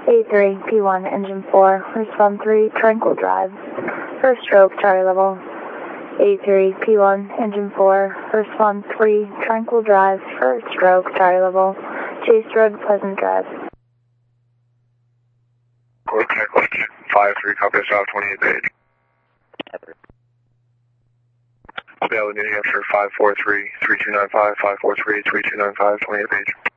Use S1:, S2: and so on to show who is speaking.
S1: A3, P1, engine 4, respond 3, Tranquil Drive, first stroke, Charlie level. A3, P1, engine 4, respond 3, Tranquil Drive, first stroke, Charlie level, Chase Road, Pleasant Drive.
S2: Cortex 5-3, copy south 28 page. Bailey, New Hampshire 543-3295, 543-3295, 28 page.